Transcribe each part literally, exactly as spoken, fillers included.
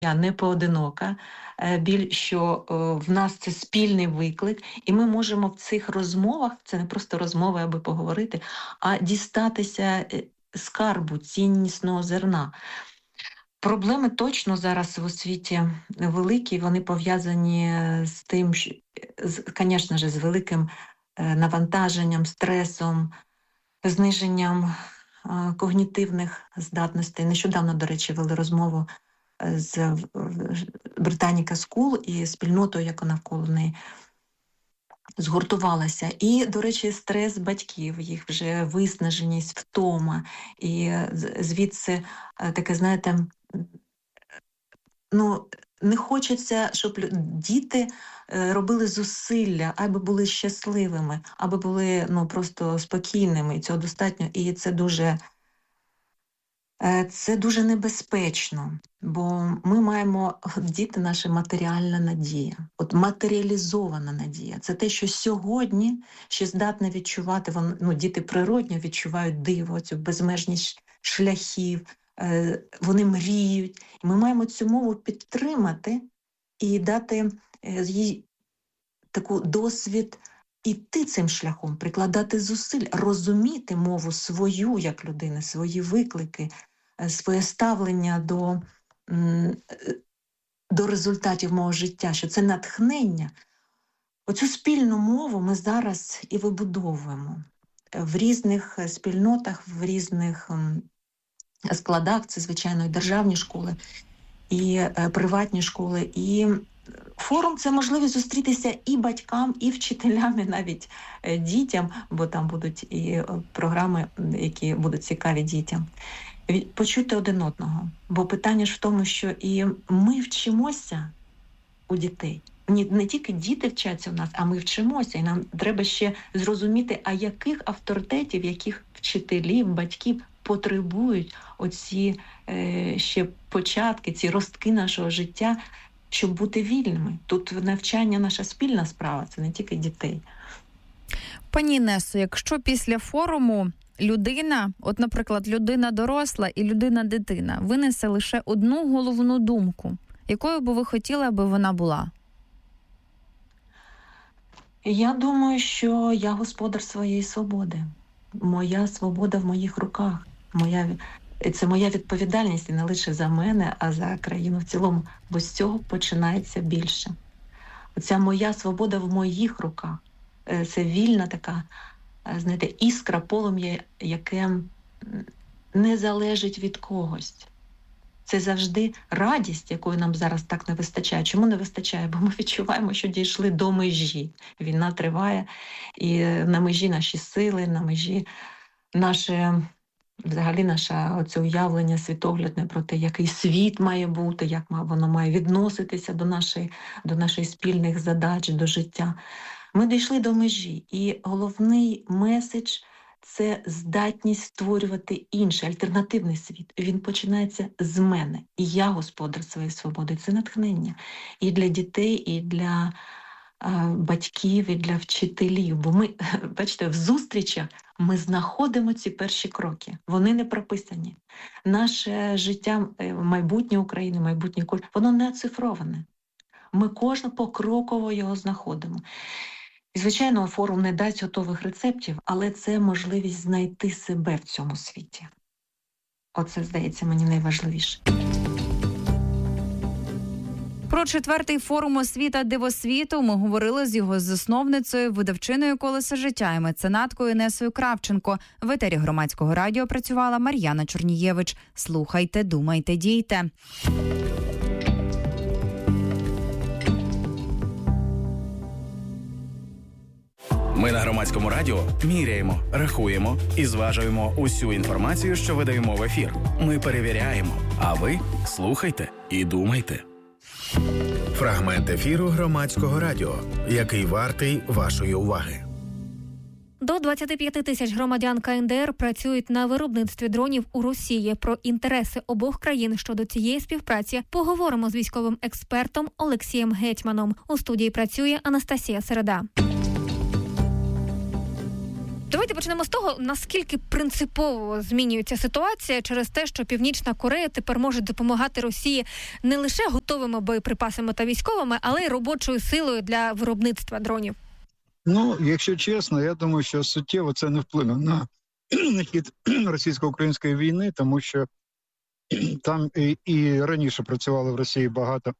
я не поодинока, біль, що в нас це спільний виклик, і ми можемо в цих розмовах, це не просто розмови, аби поговорити, а дістатися скарбу, ціннісного зерна. Проблеми точно зараз в освіті великі, вони пов'язані з тим, звісно ж, з великим навантаженням, стресом, зниженням когнітивних здатностей. Нещодавно, до речі, вели розмову з Britannica School і спільнотою, яка навколо неї згуртувалася. І, до речі, стрес батьків, їх вже виснаженість, втома. І звідси таке, знаєте, ну, не хочеться, щоб діти робили зусилля, аби були щасливими, аби були, ну, просто спокійними. І цього достатньо. І це дуже, це дуже небезпечно, бо ми маємо, діти наша матеріальна надія, от матеріалізована надія. Це те, що сьогодні ще здатне відчувати, вони, ну, діти природньо відчувають диво, цю безмежність шляхів, вони мріють. І ми маємо цю мову підтримати і дати їй таку досвід іти цим шляхом, прикладати зусиль, розуміти мову свою як людини, свої виклики, своє ставлення до, до результатів мого життя, що це натхнення. Оцю спільну мову ми зараз і вибудовуємо в різних спільнотах, в різних складах, це, звичайно, і державні школи, і приватні школи, і форум – це можливість зустрітися і батькам, і вчителям, і навіть дітям, бо там будуть і програми, які будуть цікаві дітям. Почути один одного. Бо питання ж в тому, що і ми вчимося у дітей. Не тільки діти вчаться у нас, а ми вчимося. І нам треба ще зрозуміти, а яких авторитетів, яких вчителів, батьків потребують оці е, ще початки, ці ростки нашого життя, щоб бути вільними. Тут навчання наша спільна справа, це не тільки дітей. Пані Інесо, якщо після форуму людина, от, наприклад, людина доросла і людина-дитина, винесе лише одну головну думку, якою би ви хотіли, аби вона була? Я думаю, що я господар своєї свободи. Моя свобода в моїх руках. Моя, це моя відповідальність і не лише за мене, а за країну в цілому. Бо з цього починається більше. Оця моя свобода в моїх руках. Це вільна така, знаєте, іскра, полум'я, яке не залежить від когось. Це завжди радість, якої нам зараз так не вистачає. Чому не вистачає? Бо ми відчуваємо, що дійшли до межі. Війна триває, і на межі наші сили, на межі наше, взагалі наше оце уявлення світоглядне про те, який світ має бути, як воно має відноситися до нашої, до наших спільних задач, до життя. Ми дійшли до межі, і головний меседж – це здатність створювати інший, альтернативний світ. Він починається з мене. І я господар своєї свободи. Це натхнення і для дітей, і для е, батьків, і для вчителів. Бо ми, бачите, в зустрічах ми знаходимо ці перші кроки. Вони не прописані. Наше життя, майбутнє України, майбутнє культури, воно не оцифроване. Ми кожен покроково його знаходимо. І, звичайно, форум не дасть готових рецептів, але це можливість знайти себе в цьому світі. Оце, здається, мені найважливіше. Про четвертий форум «Освіта дивосвіту» ми говорили з його засновницею, видавчиною «Колеса життя» і меценаткою Інесою Кравченко. В етері Громадського радіо працювала Мар'яна Чорнієвич. Слухайте, думайте, дійте. Ми на Громадському радіо міряємо, рахуємо і зважуємо усю інформацію, що видаємо в ефір. Ми перевіряємо, а ви слухайте і думайте. Фрагмент ефіру Громадського радіо, який вартий вашої уваги. До двадцять п'ять тисяч громадян КНДР працюють на виробництві дронів у Росії. Про інтереси обох країн щодо цієї співпраці поговоримо з військовим експертом Олексієм Гетьманом. У студії працює Анастасія Середа. Давайте почнемо з того, наскільки принципово змінюється ситуація через те, що Північна Корея тепер може допомагати Росії не лише готовими боєприпасами та військовими, але й робочою силою для виробництва дронів. Ну, якщо чесно, я думаю, що суттєво це не вплине на хід російсько-української війни, тому що там і, і раніше працювали в Росії багато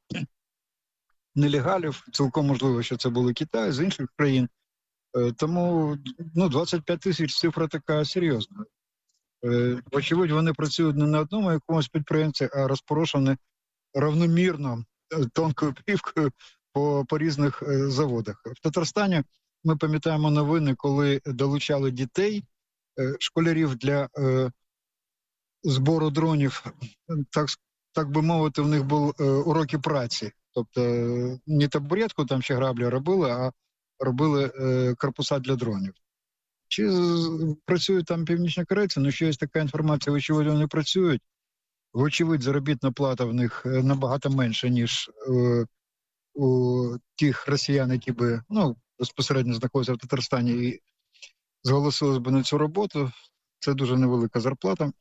нелегалів, цілком можливо, що це були Китай, з інших країн. Тому ну, двадцять п'ять тисяч цифра така серйозна. Очевидь, вони працюють не на одному якомусь підприємці, а розпорошені равномірно тонкою плівкою по, по різних заводах. В Татарстані ми пам'ятаємо новини, коли долучали дітей, школярів для е, збору дронів, так, так би мовити, в них були е, уроки праці. Тобто не табуретку там ще граблі робили, а робили е, корпуса для дронів. Чи з, працюють там північні корейці? Ну, що є така інформація, вочевидь, вони працюють. Вочевидь, заробітна плата в них набагато менша, ніж е, у тих росіян, які би, ну, безпосередньо знаходяться в Татарстані і зголосились би на цю роботу. Це дуже невелика зарплата.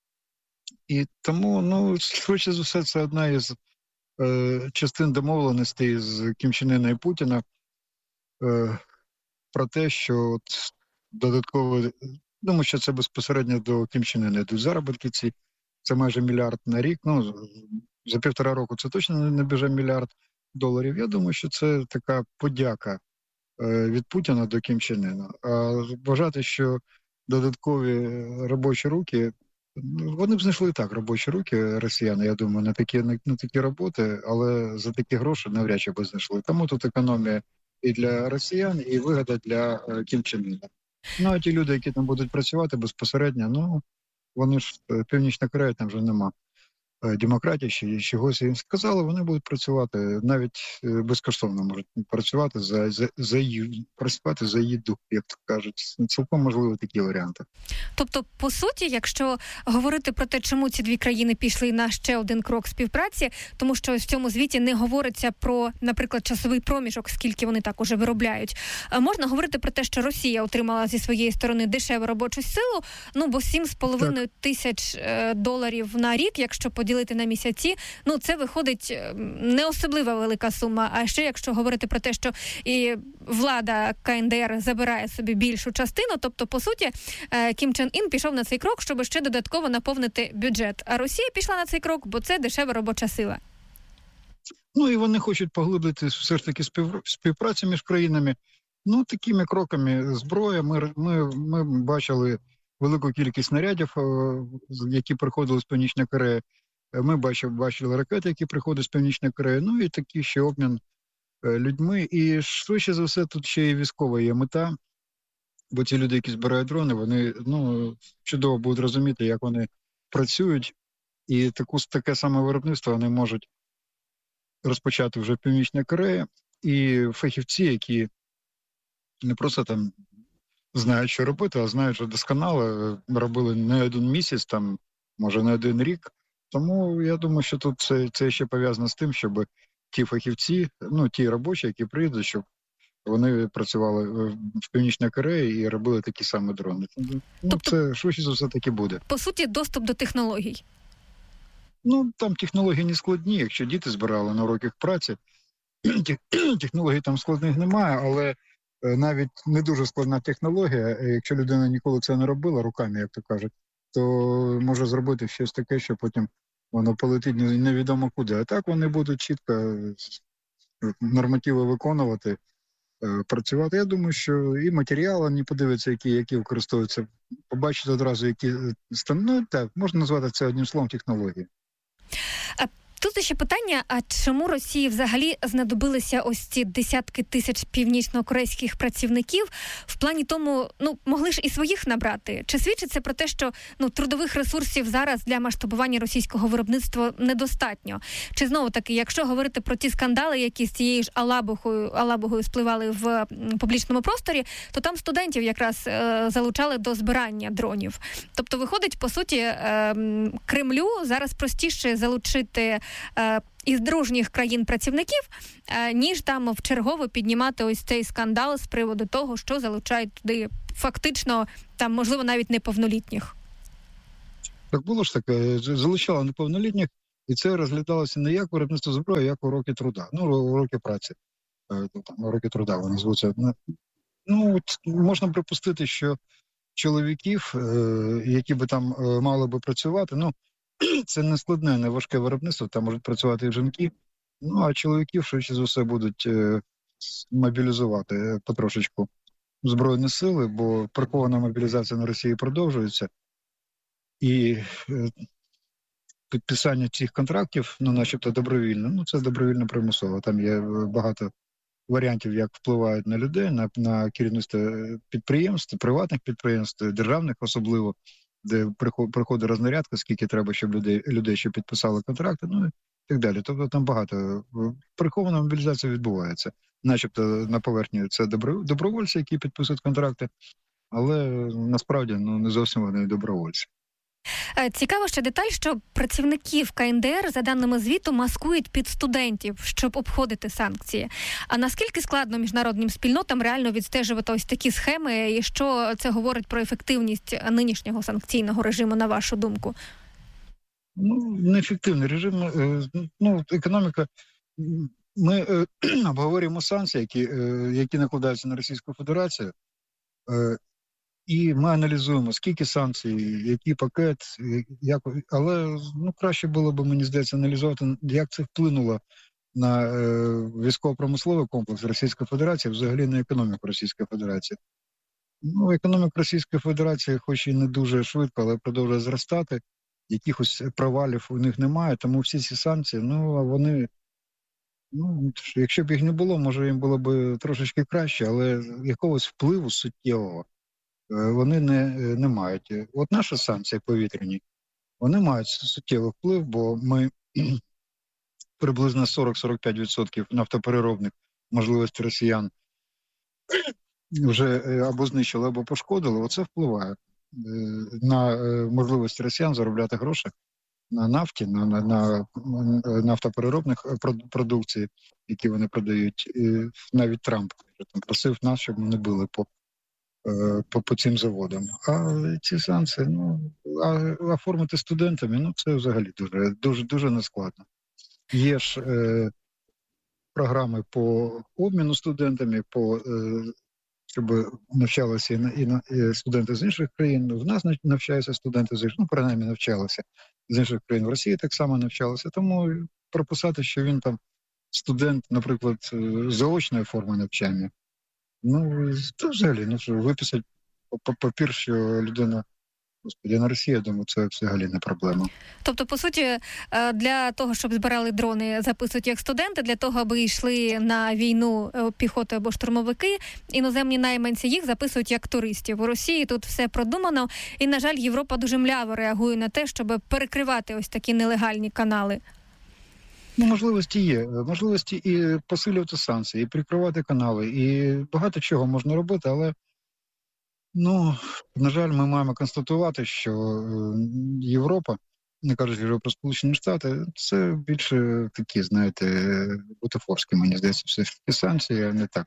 І тому, ну, швидше за все, це одна із е, частин домовленостей з Кім Чен Іна і Путіна е, про те, що от додатково, думаю, що це безпосередньо до Кім Чен Іна йдуть заробітки ці, це майже мільярд на рік, ну, за півтора року це точно не біже мільярд доларів. Я думаю, що це така подяка від Путіна до Кім Чен Іна. А вважати, що додаткові робочі руки, вони б знайшли так робочі руки росіяни, я думаю, на такі, на, на такі роботи, але за такі гроші навряд чи б знайшли. Тому тут економія і для росіян, і вигода для Кім Чен Іна. Ну, а ті люди, які там будуть працювати безпосередньо, ну, вони ж, Північна Корея, там вже нема демократії, чи чогось їм сказали, вони будуть працювати, навіть безкоштовно можуть працювати за, за, за, працювати за їду, як то кажуть. Цілком можливо такі варіанти. Тобто, по суті, якщо говорити про те, чому ці дві країни пішли на ще один крок співпраці, тому що в цьому звіті не говориться про, наприклад, часовий проміжок, скільки вони так уже виробляють. Можна говорити про те, що Росія отримала зі своєї сторони дешеву робочу силу, ну, бо сім з половиною тисяч доларів на рік, якщо поділити на місяці, ну, це виходить не особливо велика сума. А ще, якщо говорити про те, що і влада КНДР забирає собі більшу частину, тобто, по суті, Кім Чен Ін пішов на цей крок, щоб ще додатково наповнити бюджет. А Росія пішла на цей крок, бо це дешева робоча сила. Ну, і вони хочуть поглибити все ж таки спів... співпрацю між країнами. Ну, такими кроками зброя. Ми, ми, ми бачили велику кількість снарядів, які приходили з Північної Кореї. Ми бачили, бачили ракети, які приходять з Північної Кореї. Ну, і такий ще обмін людьми. І швидше за все тут ще і військова є мета. Бо ці люди, які збирають дрони, вони, ну, чудово будуть розуміти, як вони працюють. І таку, таке саме виробництво вони можуть розпочати вже в Північній Кореї. І фахівці, які не просто там знають, що робити, а знають, що досконало робили не один місяць, там, може, не один рік. Тому я думаю, що тут це, це ще пов'язано з тим, щоб ті фахівці, ну, ті робочі, які приїдуть, щоб вони працювали в Північній Кореї і робили такі самі дрони. Ну, тобто, це швидше за все таки буде. По суті, доступ до технологій. Ну, там технології не складні, якщо діти збирали на уроках праці. Технологій там складних немає, але навіть не дуже складна технологія, якщо людина ніколи це не робила руками, як то кажуть, то може зробити щось таке, що потім воно полетить невідомо куди. А так вони будуть чітко нормативи виконувати, працювати. Я думаю, що і матеріали не подивиться, які, які використовуються, побачити одразу, які ну, так, можна назвати це одним словом технології. Тут ще питання, а чому Росії взагалі знадобилися ось ці десятки тисяч північно-корейських працівників? В плані тому, ну, могли ж і своїх набрати. Чи свідчить це про те, що, ну, трудових ресурсів зараз для масштабування російського виробництва недостатньо? Чи знову-таки, якщо говорити про ті скандали, які з цією ж Алабухою, Алабухою спливали в публічному просторі, то там студентів якраз е, залучали до збирання дронів. Тобто, виходить, по суті, е, Кремлю зараз простіше залучити е, із дружніх країн працівників, е, ніж там в чергово піднімати ось цей скандал з приводу того, що залучають туди фактично, там, можливо, навіть неповнолітніх. Так було ж таке, залучало неповнолітніх, і це розглядалося не як виробництво зброї, а як уроки труда. Ну, уроки праці. Там, уроки труда вони звуться. Ну, можна припустити, що чоловіків, які би там мали би працювати, ну, це не складне, не важке виробництво, там можуть працювати і жінки, ну, а чоловіків, швидше за все, будуть мобілізувати потрошечку Збройні сили, бо прихована мобілізація на Росії продовжується. І підписання цих контрактів, ну, начебто добровільно, ну, це добровільно примусово. Там є багато варіантів, як впливають на людей, на, на керівництво підприємств, приватних підприємств, державних особливо, де приходить рознарядка, скільки треба, щоб людей, людей ще підписали контракти, ну і так далі. Тобто там багато. Прихована мобілізація відбувається. Начебто на поверхні це добровольці, які підписують контракти, але насправді ну, не зовсім вони добровольці. Цікаво ще деталь, що працівників КНДР, за даними звіту, маскують під студентів, щоб обходити санкції. А наскільки складно міжнародним спільнотам реально відстежувати ось такі схеми, і що це говорить про ефективність нинішнього санкційного режиму, на вашу думку? Ну, неефективний режим. Ну, економіка... Ми е, обговорюємо санкції, які, е, які накладаються на Російську Федерацію, е, і ми аналізуємо, скільки санкцій, який пакет, як, але ну, краще було б, мені здається, аналізувати, як це вплинуло на е, військово-промисловий комплекс Російської Федерації, взагалі на економіку Російської Федерації. Ну, економіка Російської Федерації, хоч і не дуже швидко, але продовжує зростати, якихось провалів у них немає, тому всі ці санкції, ну, вони... Ну, якщо б їх не було, може їм було б трошечки краще, але якогось впливу суттєвого вони не, не мають. От наші санкції повітряні, вони мають суттєвий вплив, бо ми приблизно сорок-сорок п'ять відсотків нафтопереробних можливостей росіян вже або знищили, або пошкодили. Оце впливає на можливості росіян заробляти гроші на нафті, на, на, на нафтопереробних продукції, які вони продають. І навіть Трамп там просив нас, щоб ми не били по, по, по цим заводам. А ці санкції, ну, а оформити студентами, ну, це взагалі дуже, дуже, дуже нескладно. Є ж е, програми по обміну студентами, по, е, щоб навчалися і, і, і студенти з інших країн. В нас навчаються студенти з інших, ну, принаймні навчалися з інших країн. В Росії так само навчалися. Тому прописати, що він там студент, наприклад, заочної форми навчання, ну, то взагалі, ну, що виписати папір, що людина, господи, на Росії, я думаю, це взагалі не проблема. Тобто, по суті, для того, щоб збирали дрони, записують як студенти, для того, аби йшли на війну піхоти або штурмовики, іноземні найманці, їх записують як туристів. У Росії тут все продумано, і, на жаль, Європа дуже мляво реагує на те, щоб перекривати ось такі нелегальні канали. Ну, можливості є. Можливості і посилювати санкції, і прикривати канали, і багато чого можна робити, але ну, на жаль, ми маємо констатувати, що Європа, не кажуть вже про Сполучені Штати, це більше такі, знаєте, бутафорські, мені здається, все ж таки санкції, а не так.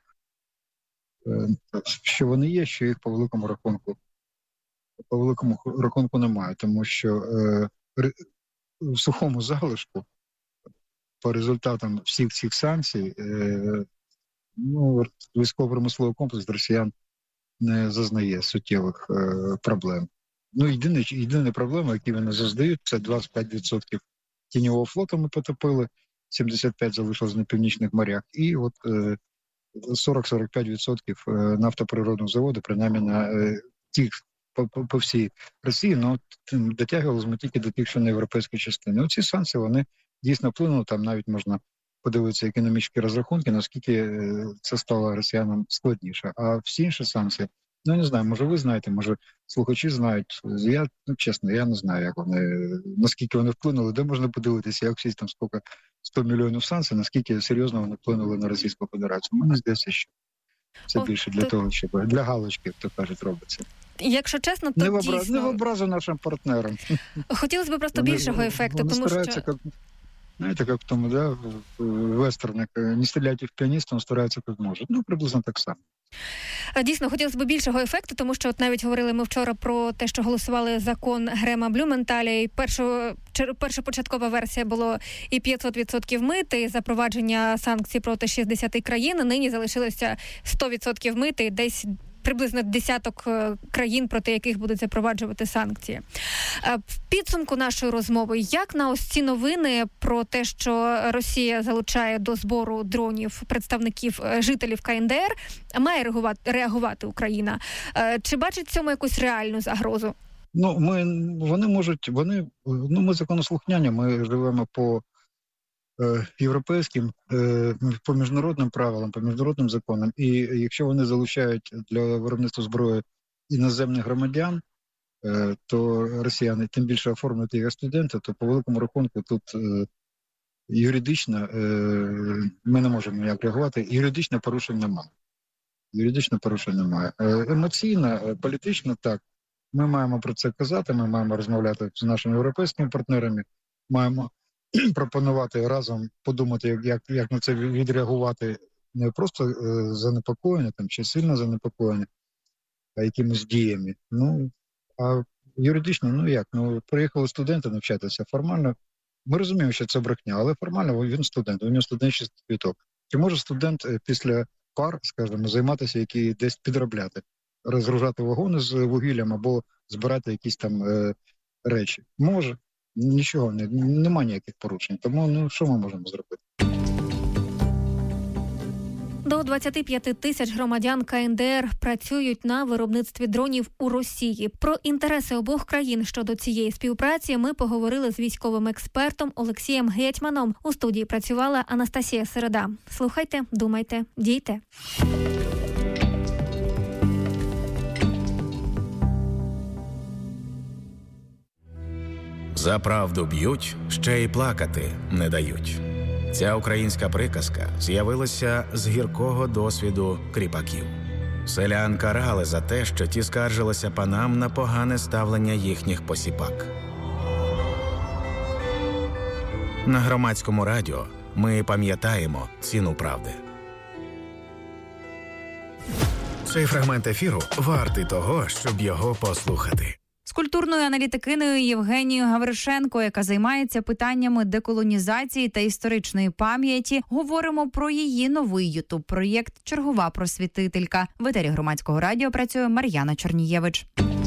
Що вони є, що їх по великому рахунку, по великому рахунку немає, тому що е, в сухому залишку по результатам всіх цих санкцій е, ну, військово-промисловий комплекс росіян не зазнає суттєвих е, проблем. Ну, єдина, єдина проблема, яку вони зазнають, це двадцять п'ять відсотків тіньового флоту ми потопили, сімдесят п'ять відсотків залишилось на північних морях, і от е, сорок-сорок п'ять відсотків нафтопереробного заводу, принаймні на е, тих, по, по, по всій Росії, ну, дотягувалися ми тільки до тих, що на європейській частині. Оці санкції, вони дійсно вплинули, там навіть можна подивитися економічні розрахунки, наскільки це стало росіянам складніше. А всі інші санкції, ну, не знаю, може ви знаєте, може слухачі знають. Я, ну, чесно, я не знаю, як вони, наскільки вони вплинули, де можна подивитися, як всі там скільки сто мільйонів санкцій, наскільки серйозно вони вплинули на Російську Федерацію. Мені здається, що це О, більше для то... того, щоб для галочки, як то кажуть, робиться. Якщо чесно, то не в дійсно... образ, не в образу нашим партнерам. Хотілося б просто вони, більшого ефекту, тому що... Знаете, как в том, да, в вестернах, не стреляйте в пианиста, он старается как может. Ну, приблизно так само. Дійсно, хотілося б більшого ефекту, тому що от навіть говорили ми вчора про те, що голосували закон Грема Блюменталя, і першу, першопочаткова версія було і п'ятсот відсотків мит, і запровадження санкцій проти шістдесят країн, нині залишилося сто відсотків мит, і десь приблизно десяток країн, проти яких будуть запроваджувати санкції. В підсумку нашої розмови, як на ось ці новини про те, що Росія залучає до збору дронів представників жителів КНДР, має реагувати, реагувати Україна? Чи бачить в цьому якусь реальну загрозу? Ну, ми, вони можуть, вони, ну, ми законослухняні, ми живемо по е, європейським, е, по міжнародним правилам, по міжнародним законам. І якщо вони залучають для виробництва зброї іноземних громадян, е, то росіяни тим більше оформлюють їх студенти, то по великому рахунку тут е, юридично е, ми не можемо ніяк реагувати, юридично порушень немає. Юридично порушень немає. Е, емоційно, політично так. Ми маємо про це казати, ми маємо розмовляти з нашими європейськими партнерами, маємо пропонувати разом подумати, як, як, як на це відреагувати, не просто е, занепокоєння, там, чи сильно занепокоєння, а якимись діями. Ну, а юридично, ну як, ну, приїхали студенти навчатися формально. Ми розуміємо, що це брехня, але формально він студент, у нього студентський квиток. Чи може студент після пар, скажімо, займатися, які десь підробляти? Розгружати вагони з вугіллям або збирати якісь там е, речі. Може. Нічого, не, немає ніяких порушень. Тому, ну, що ми можемо зробити? До двадцять п'ять тисяч громадян КНДР працюють на виробництві дронів у Росії. Про інтереси обох країн щодо цієї співпраці ми поговорили з військовим експертом Олексієм Гетьманом. У студії працювала Анастасія Середа. Слухайте, думайте, дійте. За правду б'ють, ще й плакати не дають. Ця українська приказка з'явилася з гіркого досвіду кріпаків. Селян карали за те, що ті скаржилися панам на погане ставлення їхніх посіпак. На Громадському радіо ми пам'ятаємо ціну правди. Цей фрагмент ефіру вартий того, щоб його послухати. З культурною аналітикиною Євгенією Гавришенко, яка займається питаннями деколонізації та історичної пам'яті, говоримо про її новий ютуб-проєкт «Чергова просвітителька». В етері Громадського радіо працює Мар'яна Чорнієвич.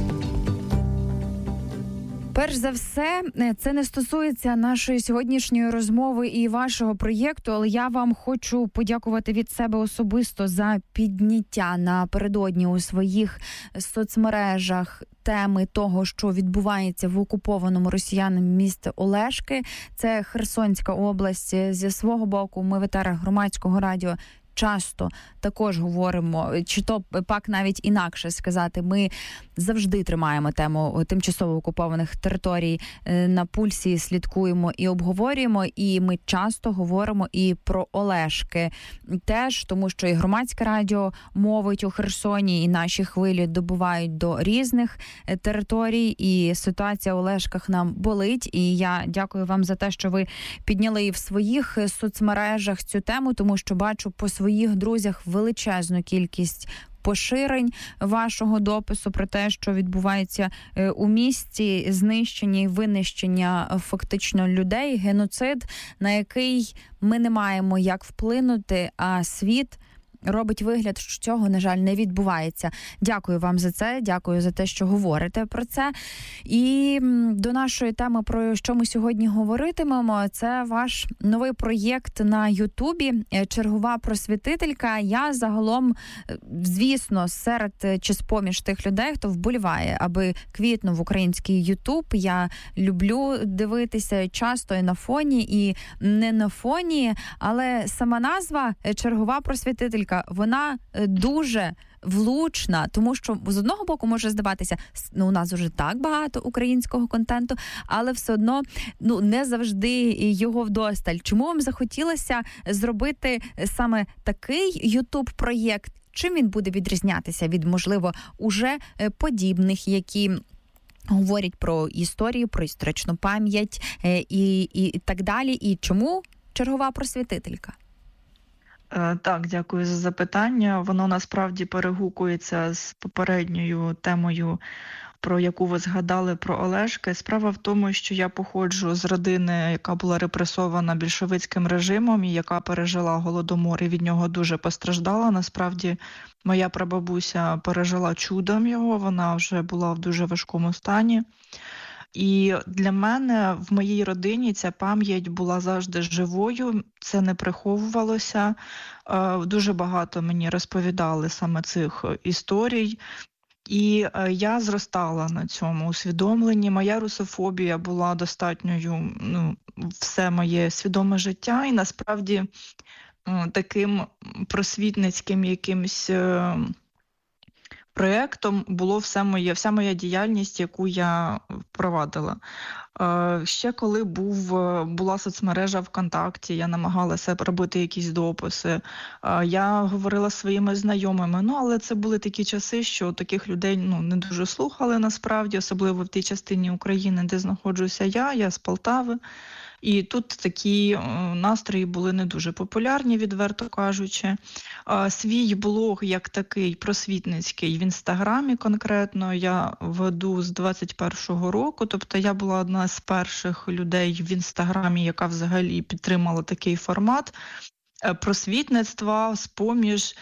Перш за все, це не стосується нашої сьогоднішньої розмови і вашого проєкту, але я вам хочу подякувати від себе особисто за підняття напередодні у своїх соцмережах теми того, що відбувається в окупованому росіянами місті Олешки. Це Херсонська область. Зі свого боку ми в етерах Громадського радіо часто також говоримо, чи то пак навіть інакше сказати, ми завжди тримаємо тему тимчасово окупованих територій на пульсі, слідкуємо і обговорюємо, і ми часто говоримо і про Олешки теж, тому що і Громадське радіо мовить у Херсоні, і наші хвилі добувають до різних територій, і ситуація в Олешках нам болить, і я дякую вам за те, що ви підняли і в своїх соцмережах цю тему, тому що бачу по своїх друзях величезну кількість поширень вашого допису про те, що відбувається у місті, знищення і винищення фактично людей, геноцид, на який ми не маємо як вплинути, а світ робить вигляд, що цього, на жаль, не відбувається. Дякую вам за це, дякую за те, що говорите про це. І до нашої теми, про що ми сьогодні говоритимемо, це ваш новий проєкт на Ютубі «Чергова просвітителька». Я загалом, звісно, серед чи з-поміж тих людей, хто вболіває, аби квітнув український Ютуб. Я люблю дивитися часто і на фоні, і не на фоні, але сама назва «Чергова просвітителька», вона дуже влучна, тому що з одного боку може здаватися, ну у нас вже так багато українського контенту, але все одно ну не завжди його вдосталь. Чому вам захотілося зробити саме такий YouTube-проєкт? Чим він буде відрізнятися від, можливо, уже подібних, які говорять про історію, про історичну пам'ять і, і, і так далі. І чому чергова просвітителька? Так, дякую за запитання. Воно насправді перегукується з попередньою темою, про яку ви згадали, про Олешки. Справа в тому, що я походжу з родини, яка була репресована більшовицьким режимом і яка пережила Голодомор і від нього дуже постраждала. Насправді, моя прабабуся пережила чудом його, вона вже була в дуже важкому стані. І для мене в моїй родині ця пам'ять була завжди живою, це не приховувалося. Дуже багато мені розповідали саме цих історій. І я зростала на цьому усвідомленні. Моя русофобія була достатньою, ну, все моє свідоме життя. І насправді таким просвітницьким якимсь проєктом було все моє, вся моя діяльність, яку я впровадила. Ще коли був, була соцмережа ВКонтакті, я намагалася робити якісь дописи, я говорила зі своїми знайомими, ну, але це були такі часи, що таких людей, ну, не дуже слухали насправді, особливо в тій частині України, де знаходжуся я, я з Полтави. І тут такі настрої були не дуже популярні, відверто кажучи. Свій блог, як такий просвітницький, в Інстаграмі конкретно я веду з двадцять першого року. Тобто я була одна з перших людей в Інстаграмі, яка взагалі підтримала такий формат просвітництва з-поміж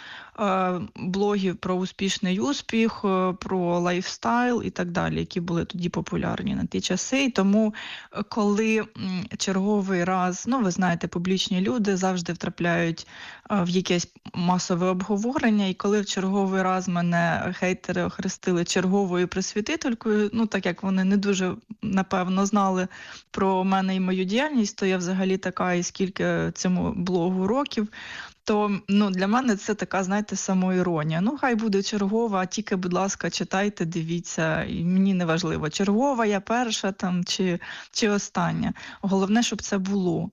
блогів про успішний успіх, про лайфстайл і так далі, які були тоді популярні на ті часи. І тому, коли черговий раз, ну, ви знаєте, публічні люди завжди втрапляють в якесь масове обговорення, і коли в черговий раз мене хейтери охрестили черговою просвітителькою, ну, так як вони не дуже, напевно, знали про мене і мою діяльність, то я взагалі така, і скільки цьому блогу років, то, ну, для мене це така, знаєте, самоіронія. Ну, хай буде чергова, тільки, будь ласка, читайте, дивіться, і мені не важливо, чергова я перша там чи, чи остання. Головне, щоб це було.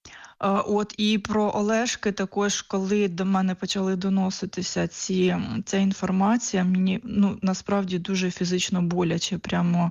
От, і про Олешки також, коли до мене почали доноситися ці, ця інформація, мені, ну, насправді дуже фізично боляче прямо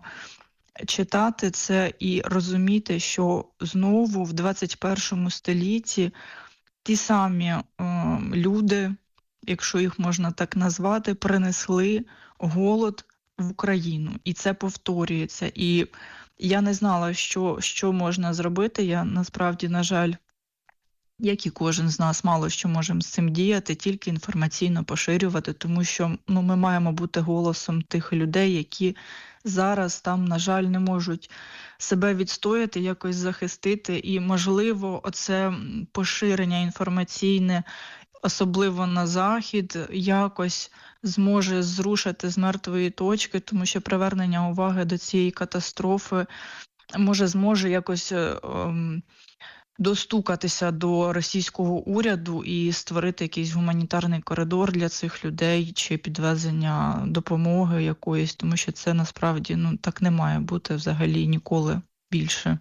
читати це і розуміти, що знову в двадцять першому столітті ті самі е, люди, якщо їх можна так назвати, принесли голод в Україну. І це повторюється. І я не знала, що, що можна зробити. Я насправді, на жаль, як і кожен з нас, мало що можемо з цим діяти, тільки інформаційно поширювати, тому що, ну, ми маємо бути голосом тих людей, які зараз там, на жаль, не можуть себе відстояти, якось захистити. І, можливо, оце поширення інформаційне, особливо на Захід, якось зможе зрушити з мертвої точки, тому що привернення уваги до цієї катастрофи може зможе якось ем, достукатися до російського уряду і створити якийсь гуманітарний коридор для цих людей чи підвезення допомоги якоїсь, тому що це насправді, ну, так не має бути взагалі ніколи більше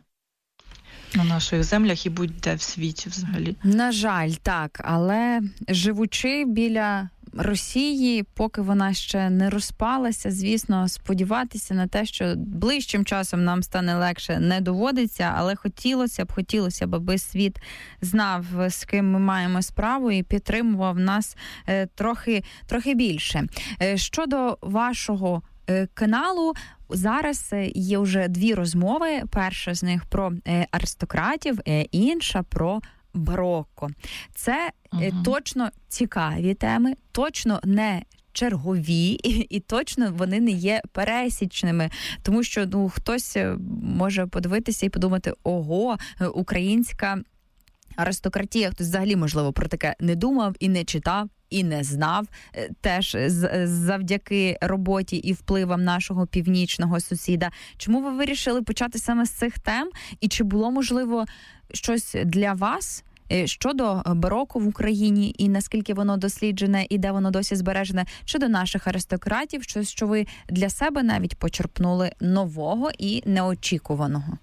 на наших землях і будь-де в світі взагалі. На жаль, так, але живучи біля Росії, поки вона ще не розпалася, звісно, сподіватися на те, що ближчим часом нам стане легше, не доводиться, але хотілося б, хотілося б, аби світ знав, з ким ми маємо справу і підтримував нас е, трохи, трохи більше. Е, щодо вашого е, каналу, зараз є вже дві розмови. Перша з них про е, аристократів, е, інша про барокко. Це uh-huh. точно цікаві теми, точно не чергові і, і точно вони не є пересічними. Тому що, ну, хтось може подивитися і подумати, ого, українська аристократія, хтось взагалі, можливо, про таке не думав і не читав, і не знав, теж завдяки роботі і впливам нашого північного сусіда. Чому ви вирішили почати саме з цих тем? І чи було, можливо, щось для вас щодо бароко в Україні і наскільки воно досліджене і де воно досі збережене, щодо наших аристократів, щось, що ви для себе навіть почерпнули нового і неочікуваного?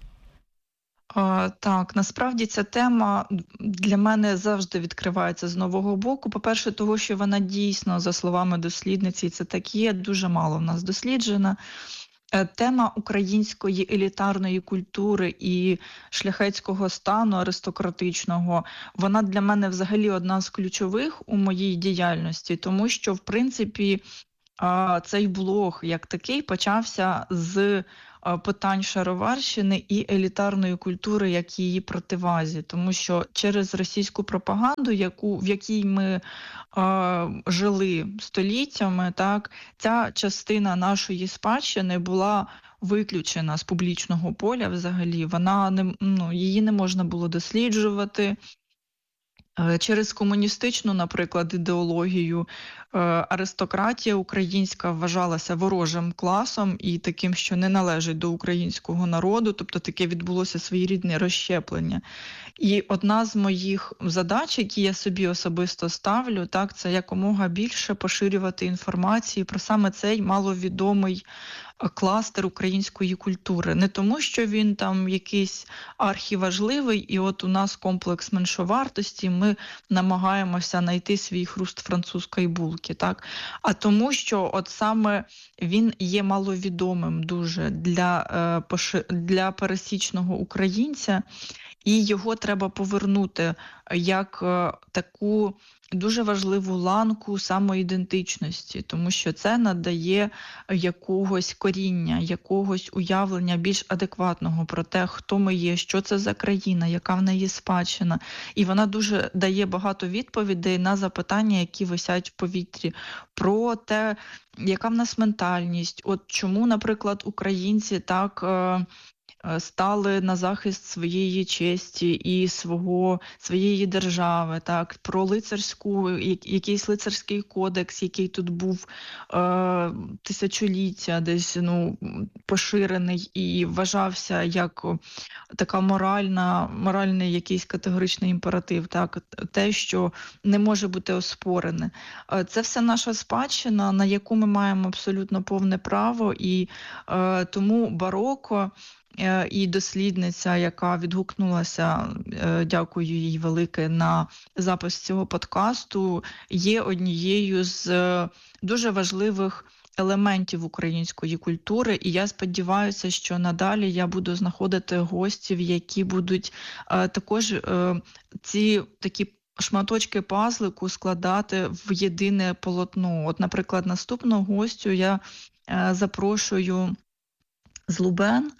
А, так, насправді ця тема для мене завжди відкривається з нового боку. По-перше, того, що вона дійсно, за словами дослідниці, це так є, дуже мало в нас досліджена. Тема української елітарної культури і шляхетського стану аристократичного, вона для мене взагалі одна з ключових у моїй діяльності, тому що, в принципі, цей блог як такий почався з питань шароварщини і елітарної культури як її противазі, тому що через російську пропаганду, яку, в якій ми е, жили століттями, так, ця частина нашої спадщини була виключена з публічного поля взагалі, вона не, ну, її не можна було досліджувати. Через комуністичну, наприклад, ідеологію аристократія українська вважалася ворожим класом і таким, що не належить до українського народу, тобто таке відбулося своєрідне розщеплення. І одна з моїх задач, які я собі особисто ставлю, так, це якомога більше поширювати інформацію про саме цей маловідомий кластер української культури. Не тому, що він там якийсь архіважливий, і от у нас комплекс меншовартості, ми намагаємося знайти свій хруст французької булки, так? А тому, що от саме він є маловідомим дуже для, для пересічного українця, і його треба повернути як таку дуже важливу ланку самоідентичності, тому що це надає якогось коріння, якогось уявлення більш адекватного про те, хто ми є, що це за країна, яка в неї спадщина. І вона дуже дає багато відповідей на запитання, які висять в повітрі, про те, яка в нас ментальність, от чому, наприклад, українці так стали на захист своєї честі і свого, своєї держави, так, про лицарську, якийсь лицарський кодекс, який тут був е, тисячоліття десь, ну, поширений і вважався як така моральна, моральний якийсь категоричний імператив, так, те, що не може бути оспорене. Це все наша спадщина, на яку ми маємо абсолютно повне право, і е, тому бароко і дослідниця, яка відгукнулася, дякую їй велике, на запис цього подкасту, є однією з дуже важливих елементів української культури, і я сподіваюся, що надалі я буду знаходити гостів, які будуть також ці такі шматочки пазлику складати в єдине полотно. От, наприклад, наступного гостю я запрошую з Лубен.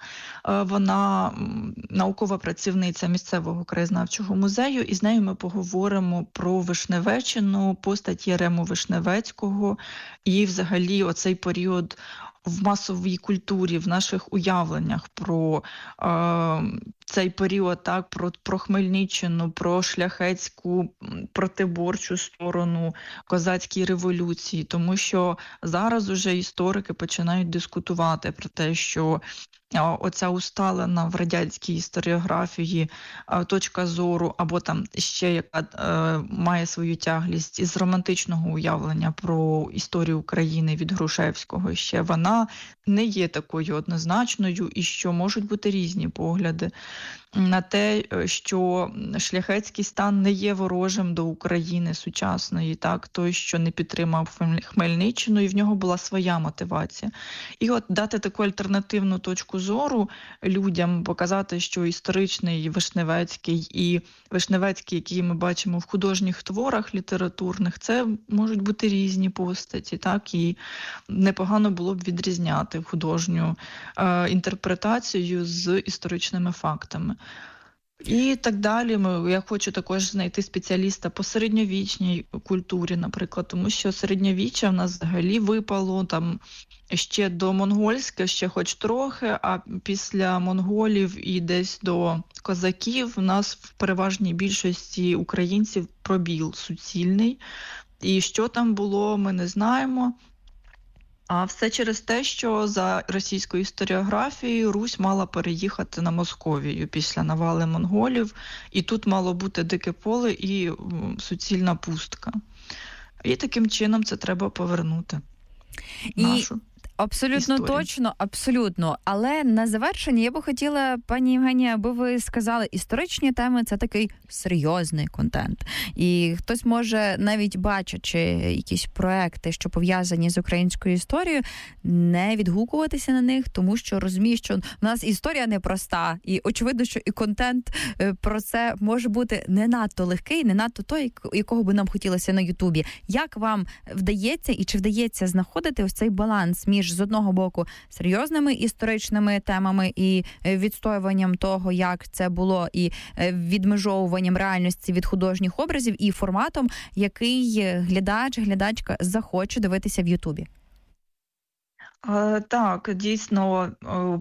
Вона наукова працівниця місцевого краєзнавчого музею, і з нею ми поговоримо про Вишневеччину, постать Єрему Вишневецького і взагалі оцей період в масовій культурі, в наших уявленнях про е, цей період, так, про, про Хмельниччину, про шляхетську протиборчу сторону козацькій революції, тому що зараз уже історики починають дискутувати про те, що оця усталена в радянській історіографії точка зору, або там ще яка е, має свою тяглість із романтичного уявлення про історію України від Грушевського, ще вона не є такою однозначною, і що можуть бути різні погляди на те, що шляхетський стан не є ворожим до України сучасної, так, той, що не підтримав Хмельниччину, і в нього була своя мотивація. І от дати таку альтернативну точку зору людям, показати, що історичний Вишневецький і Вишневецький, який ми бачимо в художніх творах літературних, це можуть бути різні постаті, так, і непогано було б відрізняти художню е, інтерпретацію з історичними фактами. І так далі. Я хочу також знайти спеціаліста по середньовічній культурі, наприклад, тому що середньовіччя в нас взагалі випало там ще до монгольське, ще хоч трохи, а після монголів і десь до козаків в нас в переважній більшості українців пробіл суцільний. І що там було, ми не знаємо. А все через те, що за російською історіографією Русь мала переїхати на Московію після навали монголів, і тут мало бути дике поле і суцільна пустка. І таким чином це треба повернути. І нашу. Абсолютно історій. точно, абсолютно. Але на завершення я би хотіла, пані Євгенія, аби ви сказали, історичні теми – це такий серйозний контент. І хтось може, навіть бачачи якісь проекти, що пов'язані з українською історією, не відгукуватися на них, тому що розуміє, що в нас історія непроста. І очевидно, що і контент про це може бути не надто легкий, не надто той, якого би нам хотілося на Ютубі. Як вам вдається і чи вдається знаходити ось цей баланс між, з одного боку, серйозними історичними темами і відстоюванням того, як це було, і відмежовуванням реальності від художніх образів, і форматом, який глядач, глядачка захоче дивитися в Ютубі? Так, дійсно,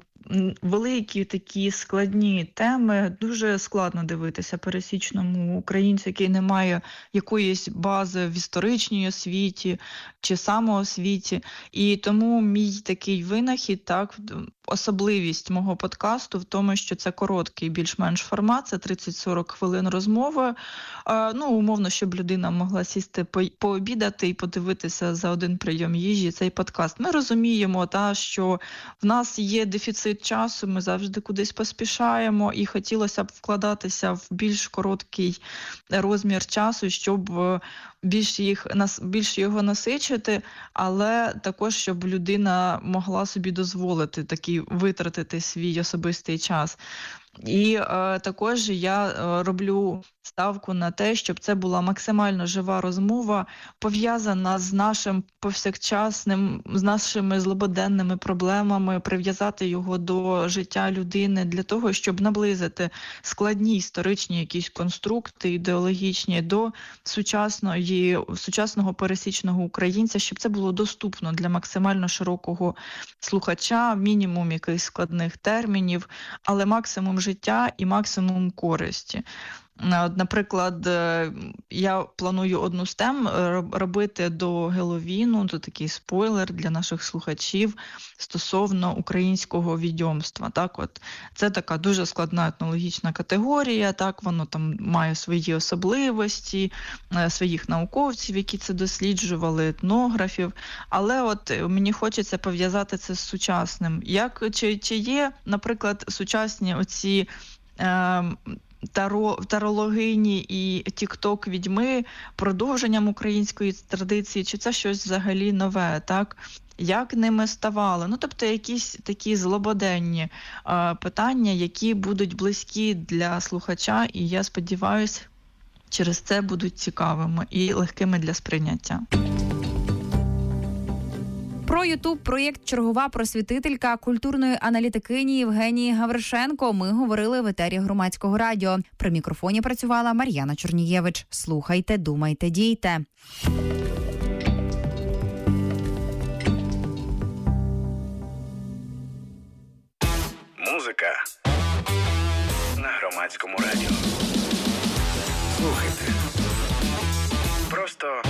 великі такі складні теми дуже складно дивитися пересічному українцю, який не має якоїсь бази в історичній освіті чи самоосвіті. І тому мій такий винахід, так, особливість мого подкасту в тому, що це короткий більш-менш формат, це тридцять-сорок хвилин розмови. Ну, умовно, щоб людина могла сісти пообідати і подивитися за один прийом їжі цей подкаст. Ми розуміємо, та, що в нас є дефіцит часу, ми завжди кудись поспішаємо, і хотілося б вкладатися в більш короткий розмір часу, щоб більш, їх, більш його насичити, але також, щоб людина могла собі дозволити такий витратити свій особистий час. І е, також я е, роблю ставку на те, щоб це була максимально жива розмова, пов'язана з нашим повсякчасним, з нашими злободенними проблемами, прив'язати його до життя людини для того, щоб наблизити складні історичні якісь конструкти ідеологічні до сучасної, сучасного пересічного українця, щоб це було доступно для максимально широкого слухача, мінімум якихось складних термінів, але максимум життя і максимум користі. Наприклад, я планую одну з тем робити до Геловіну, то такий спойлер для наших слухачів стосовно українського відьомства. Так, от це така дуже складна етнологічна категорія, так, воно там має свої особливості, своїх науковців, які це досліджували, етнографів, але от мені хочеться пов'язати це з сучасним. Як, чи, чи є, наприклад, сучасні оці е, Таро, тарологині і тік-ток-відьми продовженням української традиції, чи це щось взагалі нове, так? Як ними ставали? Ну, тобто якісь такі злободенні е, питання, які будуть близькі для слухача, і я сподіваюся, через це будуть цікавими і легкими для сприйняття. Про Ютуб-проєкт «Чергова просвітителька» культурної аналітикині Євгенії Гавришенко ми говорили в етері Громадського радіо. При мікрофоні працювала Мар'яна Чорнієвич. Слухайте, думайте, дійте. Музика на Громадському радіо. Слухайте. Просто